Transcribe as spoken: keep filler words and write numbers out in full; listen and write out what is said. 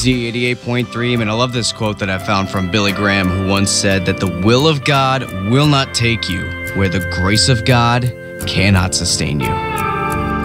Z eighty-eight point three, and I love this quote that I found from Billy Graham, who once said that the will of God will not take you where the grace of God cannot sustain you.